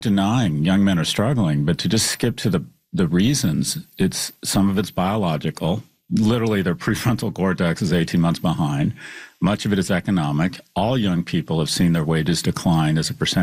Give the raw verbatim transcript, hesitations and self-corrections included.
denying young men are struggling, but to just skip to the, the reasons, it's some of it's biological. Literally, their prefrontal cortex is eighteen months behind. Much of it is economic. All young people have seen their wages decline as a percentage